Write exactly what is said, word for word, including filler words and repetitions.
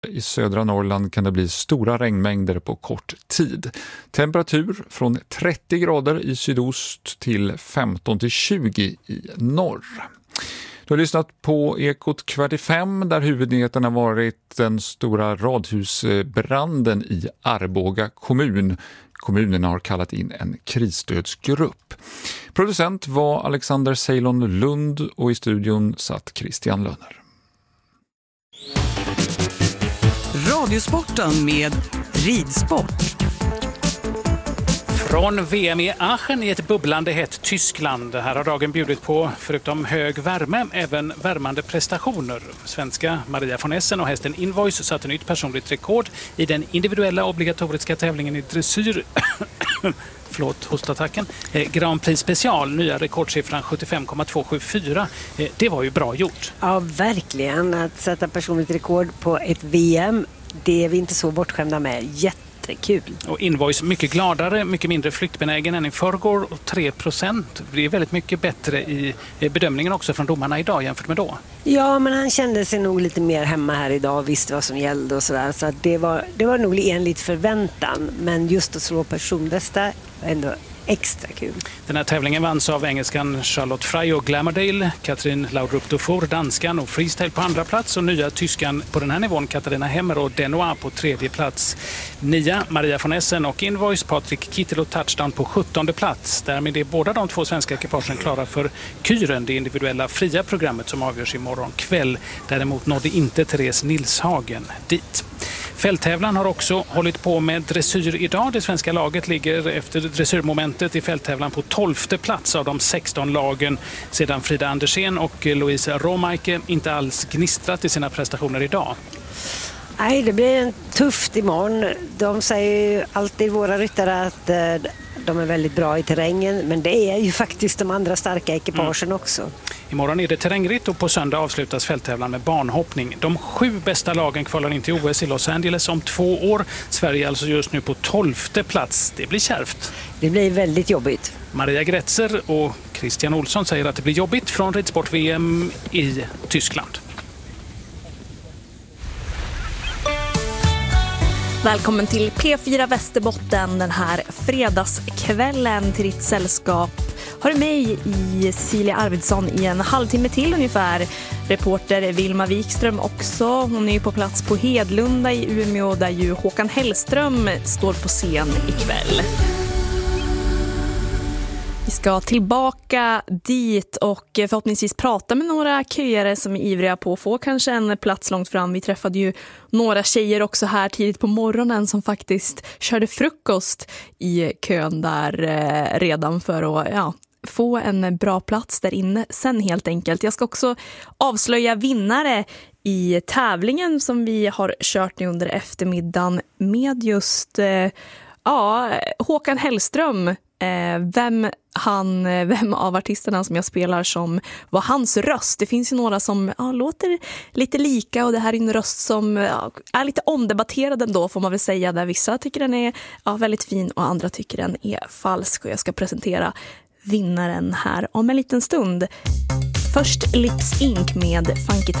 I södra Norrland kan det bli stora regnmängder på kort tid. Temperatur från trettio grader i sydost till femton till tjugo i norr. Du har lyssnat på Ekot kvart i fem där huvudnyheten har varit den stora radhusbranden i Arboga kommun. Kommunen har kallat in en krisstödsgrupp. Producent var Alexander Ceylon Lund och i studion satt Christian Lönner. Radiosporten med ridsport. Från V M i Aachen i ett bubblande hett Tyskland. Här har dagen bjudit på, förutom hög värme, även värmande prestationer. Svenska Maria von Essen och hästen Invoice satte nytt personligt rekord i den individuella obligatoriska tävlingen i dressyr. Förlåt, hostattacken. Eh, Grand Prix special, nya rekordsiffran sjuttiofem komma tvåhundrasjuttiofyra. Eh, det var ju bra gjort. Ja, verkligen. Att sätta personligt rekord på ett V M, det är vi inte så bortskämda med. Jättekul. Och Invoice mycket gladare, mycket mindre flyktbenägen än i förrgår. Och tre procent. Det är väldigt mycket bättre i bedömningen också från domarna idag jämfört med då. Ja, men han kände sig nog lite mer hemma här idag och visste vad som gällde och sådär. Så att det, var, det var nog enligt förväntan. Men just att slå personbästa var ändå extra kul. Den här tävlingen vanns av engelskan Charlotte Frey och Glamourdale, Katrin Laudrup-Dufour, danskan och freestyle på andra plats och nya tyskan på den här nivån Katarina Hemmer och Denois på tredje plats. Nia, Maria von Essen och Invoice, Patrik Kittel och Touchdown på sjuttonde plats. Därmed är båda de två svenska ekipagen klara för Kyren, det individuella fria programmet som avgörs imorgon kväll. Däremot nådde inte Therese Nilshagen dit. Fälttävlan har också hållit på med dressyr idag. Det svenska laget ligger efter dressyrmomentet i fälttävlan på tolfte plats av de sexton lagen sedan Frida Andersén och Louise Romaike inte alls gnistrat i sina prestationer idag. Nej, det blir en tufft imorgon. De säger ju alltid, våra ryttare, att de är väldigt bra i terrängen, men det är ju faktiskt de andra starka ekipagen mm. också. Imorgon är det terrängritt och på söndag avslutas fälttävlan med banhoppning. De sju bästa lagen kvalar in till O S i Los Angeles om två år. Sverige är alltså just nu på tolfte plats. Det blir kärvt. Det blir väldigt jobbigt. Maria Gretzer och Christian Olsson säger att det blir jobbigt från ridsport-V M i Tyskland. Välkommen till P fyra Västerbotten den här fredagskvällen. Till ditt sällskap har du mig i Cecilia Arvidsson i en halvtimme till ungefär. Reporter Vilma Wikström också. Hon är ju på plats på Hedlunda i Umeå där ju Håkan Hellström står på scen ikväll. Vi ska tillbaka dit och förhoppningsvis prata med några köjare som är ivriga på att få kanske en plats långt fram. Vi träffade ju några tjejer också här tidigt på morgonen som faktiskt körde frukost i kön där redan för att ja, få en bra plats där inne sen helt enkelt. Jag ska också avslöja vinnare i tävlingen som vi har kört nu under eftermiddagen med just ja, Håkan Hellström. Vem, han, vem av artisterna som jag spelar som var hans röst. Det finns ju några som ja, låter lite lika och det här är en röst som ja, är lite omdebatterad ändå får man väl säga. Där vissa tycker den är ja, väldigt fin och andra tycker den är falsk. Och jag ska presentera vinnaren här om en liten stund. Först Lips Inc med Funky